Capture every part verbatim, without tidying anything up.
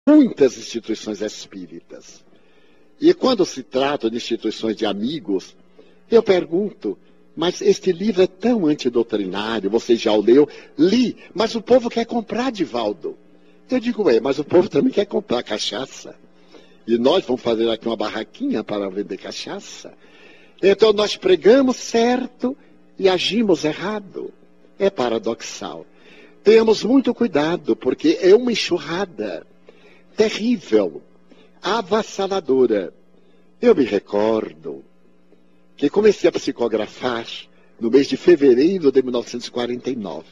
muitas instituições espíritas. E quando se trata de instituições de amigos, eu pergunto, mas este livro é tão antidoutrinário, você já o leu? Li, mas o povo quer comprar, Divaldo. Eu digo, é, mas o povo também quer comprar cachaça. E nós vamos fazer aqui uma barraquinha para vender cachaça. Então nós pregamos certo e agimos errado. É paradoxal. Tenhamos muito cuidado, porque é uma enxurrada terrível, avassaladora. Eu me recordo que comecei a psicografar no mês de fevereiro de mil novecentos e quarenta e nove.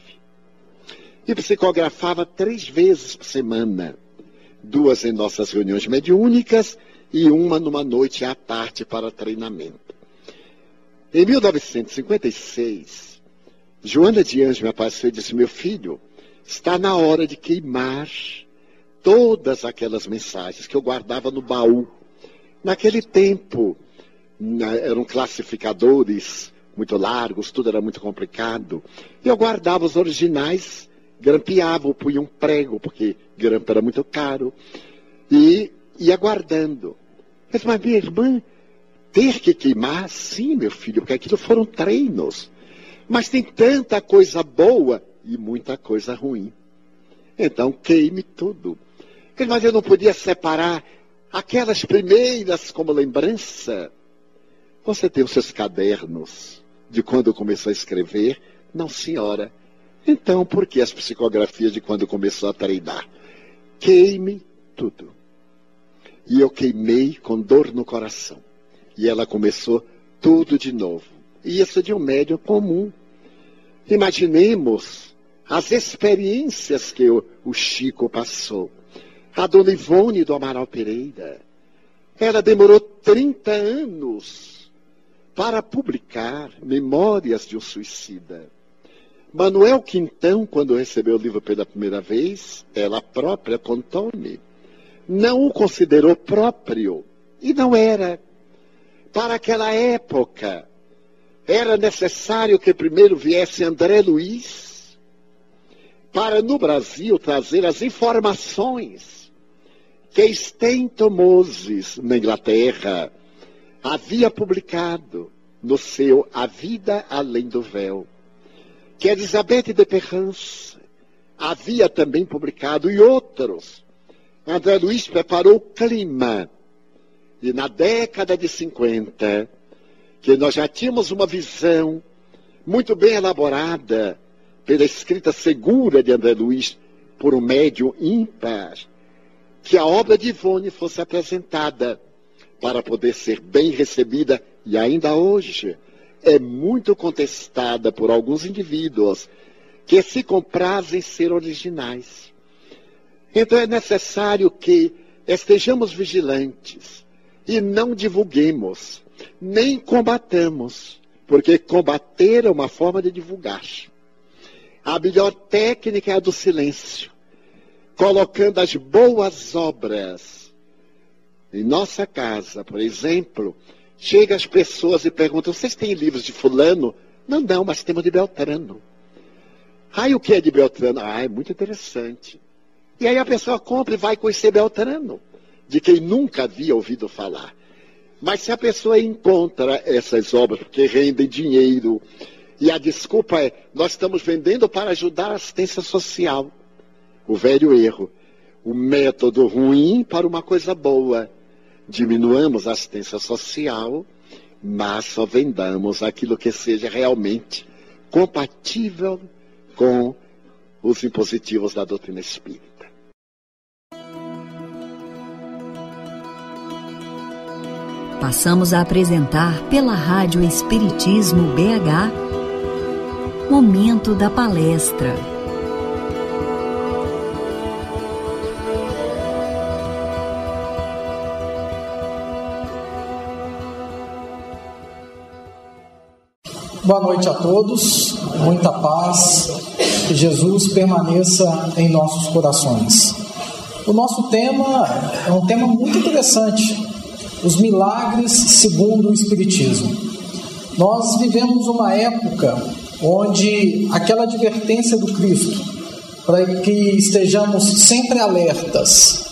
E psicografava três vezes por semana. Duas em nossas reuniões mediúnicas e uma numa noite à parte para treinamento. Em mil novecentos e cinquenta e seis, Joana de Anjos me apareceu e disse, meu filho, está na hora de queimar todas aquelas mensagens que eu guardava no baú. Naquele tempo, eram classificadores muito largos, tudo era muito complicado. E eu guardava os originais, grampeava, punha um prego, porque grampo era muito caro, e ia guardando. Mas, mas minha irmã, ter que queimar? Sim, meu filho, porque aquilo foram treinos. Mas tem tanta coisa boa e muita coisa ruim. Então, queime tudo. Mas eu não podia separar aquelas primeiras como lembrança. Você tem os seus cadernos de quando começou a escrever? Não, senhora. Então, por que as psicografias de quando começou a treinar? Queime tudo. E eu queimei com dor no coração. E ela começou tudo de novo. E isso de um médium comum. Imaginemos as experiências que o, o Chico passou. A dona Ivone do Amaral Pereira. Ela demorou trinta anos para publicar Memórias de um Suicida. Manuel Quintão, quando recebeu o livro pela primeira vez, ela própria contou-me, não o considerou próprio. E não era. Para aquela época, era necessário que primeiro viesse André Luiz, para no Brasil trazer as informações que Stenton Moses, na Inglaterra, havia publicado no seu A Vida Além do Véu, que Elisabeth de Perrance havia também publicado, e outros. André Luiz preparou o clima. E na década de cinquenta, que nós já tínhamos uma visão muito bem elaborada pela escrita segura de André Luiz por um médium ímpar, que a obra de Ivone fosse apresentada para poder ser bem recebida, e ainda hoje é muito contestada por alguns indivíduos que se comprazem ser originais. Então é necessário que estejamos vigilantes e não divulguemos, nem combatamos, porque combater é uma forma de divulgar. A melhor técnica é a do silêncio, colocando as boas obras. Em nossa casa, por exemplo, chegam as pessoas e perguntam, vocês têm livros de fulano? Não, não, mas temos de Beltrano. Ah, e o que é de Beltrano? Ah, é muito interessante. E aí a pessoa compra e vai conhecer Beltrano, de quem nunca havia ouvido falar. Mas se a pessoa encontra essas obras, porque rendem dinheiro, e a desculpa é, nós estamos vendendo para ajudar a assistência social. O velho erro. O método ruim para uma coisa boa. Diminuamos a assistência social, mas só vendamos aquilo que seja realmente compatível com os impositivos da doutrina espírita. Passamos a apresentar pela Rádio Espiritismo B H, Momento da Palestra. Boa noite a todos, muita paz, que Jesus permaneça em nossos corações. O nosso tema é um tema muito interessante, os milagres segundo o Espiritismo. Nós vivemos uma época onde aquela advertência do Cristo, para que estejamos sempre alertas,